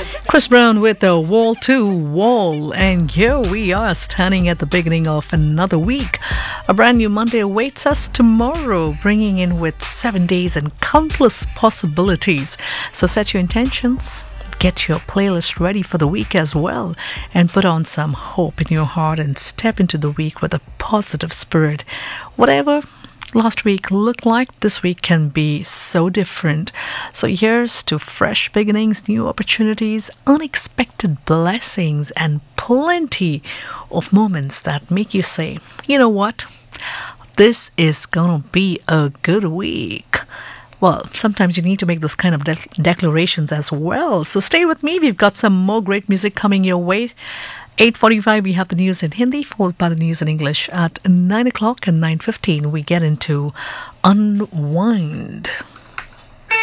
Chris Brown with the Wall to Wall. And here we are standing at the beginning of another week. A brand new Monday awaits us tomorrow, bringing in with 7 days and countless possibilities. So set your intentions. Get your playlist ready for the week as well and put on some hope in your heart and step into the week with a positive spirit. Whatever last week looked like, this week can be so different. So here's to fresh beginnings, new opportunities, unexpected blessings, and plenty of moments that make you say, you know what? This is gonna be a good week. Well, sometimes you need to make those kind of declarations as well. So stay with me. We've got some more great music coming your way. 8:45, we have the news in Hindi, followed by the news in English. At 9 o'clock and 9:15, we get into Unwind.